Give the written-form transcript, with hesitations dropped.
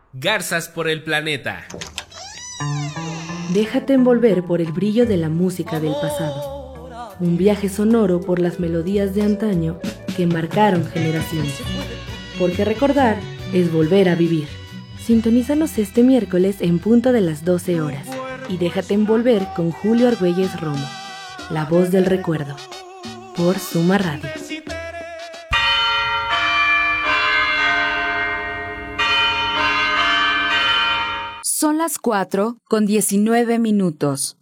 Garzas por el planeta. Déjate envolver por el brillo de la música del pasado. Un viaje sonoro por las melodías de antaño que marcaron generaciones. Porque recordar es volver a vivir. Sintonízanos este miércoles en punto de las 12 horas. Y déjate envolver con Julio Argüelles Romo, la voz del recuerdo, por Suma Radio. Son las 4:19.